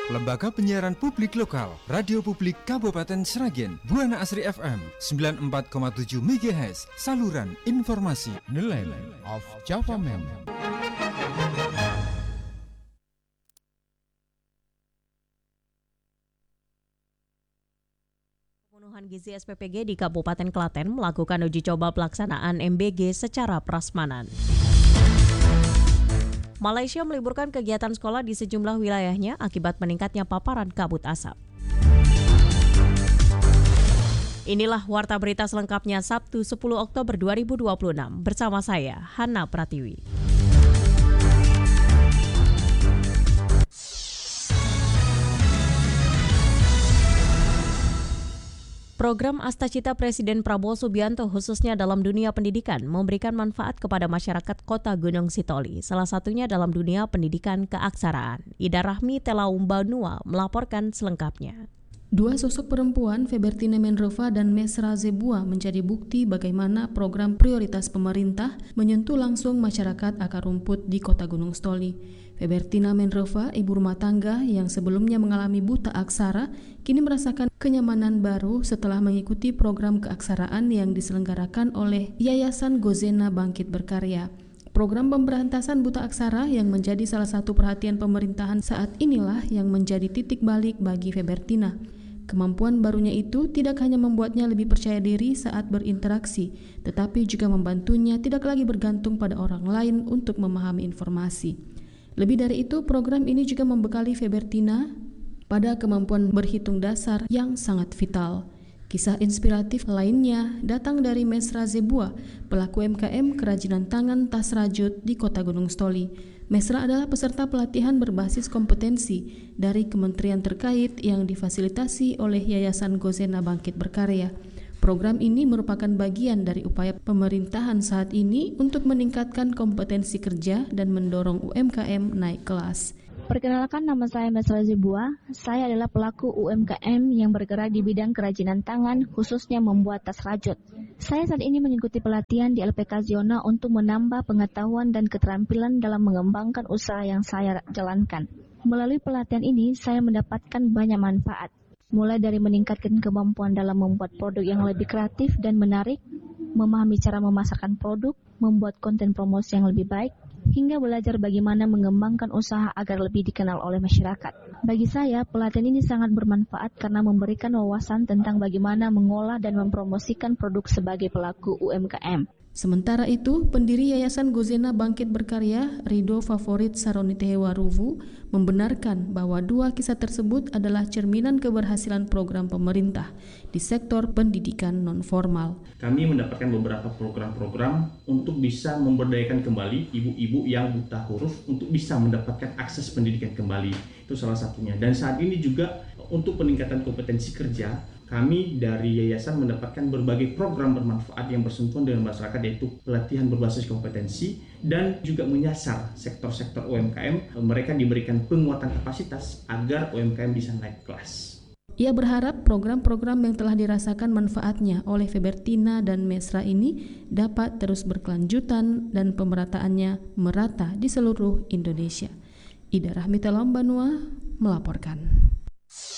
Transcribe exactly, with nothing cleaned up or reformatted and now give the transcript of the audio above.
Lembaga Penyiaran Publik Lokal, Radio Publik Kabupaten Sragen, Buana Asri F M sembilan puluh empat koma tujuh megahertz, saluran informasi nilai of Java Man. Pemenuhan Gizi S P P G di Kabupaten Klaten melakukan uji coba pelaksanaan M B G secara prasmanan. Malaysia meliburkan kegiatan sekolah di sejumlah wilayahnya akibat meningkatnya paparan kabut asap. Inilah warta berita selengkapnya Sabtu sepuluh Oktober dua ribu dua puluh enam bersama saya, Hana Pratiwi. Program Astacita Presiden Prabowo Subianto khususnya dalam dunia pendidikan memberikan manfaat kepada masyarakat Kota Gunung Sitoli, salah satunya dalam dunia pendidikan keaksaraan. Ida Rahmi Telaum Banua melaporkan selengkapnya. Dua sosok perempuan, Febertina Menrova dan Mesra Zebua, menjadi bukti bagaimana program prioritas pemerintah menyentuh langsung masyarakat akar rumput di Kota Gunung Sitoli. Febertina Menrova, ibu rumah tangga yang sebelumnya mengalami buta aksara, kini merasakan kenyamanan baru setelah mengikuti program keaksaraan yang diselenggarakan oleh Yayasan Gozena Bangkit Berkarya. Program pemberantasan buta aksara yang menjadi salah satu perhatian pemerintahan saat inilah yang menjadi titik balik bagi Febertina. Kemampuan barunya itu tidak hanya membuatnya lebih percaya diri saat berinteraksi, tetapi juga membantunya tidak lagi bergantung pada orang lain untuk memahami informasi. Lebih dari itu, program ini juga membekali Febertina pada kemampuan berhitung dasar yang sangat vital. Kisah inspiratif lainnya datang dari Mesra Zebua, pelaku M K M kerajinan tangan tas rajut di Kota Gunung Sitoli. Mesra adalah peserta pelatihan berbasis kompetensi dari kementerian terkait yang difasilitasi oleh Yayasan Gozena Bangkit Berkarya. Program ini merupakan bagian dari upaya pemerintahan saat ini untuk meningkatkan kompetensi kerja dan mendorong U M K M naik kelas. Perkenalkan, nama saya Mesra Zebua. Saya adalah pelaku U M K M yang bergerak di bidang kerajinan tangan, khususnya membuat tas rajut. Saya saat ini mengikuti pelatihan di L P K Zona untuk menambah pengetahuan dan keterampilan dalam mengembangkan usaha yang saya jalankan. Melalui pelatihan ini, saya mendapatkan banyak manfaat. Mulai dari meningkatkan kemampuan dalam membuat produk yang lebih kreatif dan menarik, memahami cara memasarkan produk, membuat konten promosi yang lebih baik, hingga belajar bagaimana mengembangkan usaha agar lebih dikenal oleh masyarakat. Bagi saya, pelatihan ini sangat bermanfaat karena memberikan wawasan tentang bagaimana mengolah dan mempromosikan produk sebagai pelaku U M K M. Sementara itu, pendiri Yayasan Gozena Bangkit Berkarya, Rido Favorit Saronitehewaruvu, membenarkan bahwa dua kisah tersebut adalah cerminan keberhasilan program pemerintah di sektor pendidikan non-formal. Kami mendapatkan beberapa program-program untuk bisa memberdayakan kembali ibu-ibu yang buta huruf untuk bisa mendapatkan akses pendidikan kembali. Itu salah satunya. Dan saat ini juga untuk peningkatan kompetensi kerja, kami dari yayasan mendapatkan berbagai program bermanfaat yang bersentuhan dengan masyarakat, yaitu pelatihan berbasis kompetensi dan juga menyasar sektor-sektor U M K M. Mereka diberikan penguatan kapasitas agar U M K M bisa naik kelas. Ia berharap program-program yang telah dirasakan manfaatnya oleh Febertina dan Mesra ini dapat terus berkelanjutan dan pemerataannya merata di seluruh Indonesia. Ida Rahmi Telaum Banua melaporkan.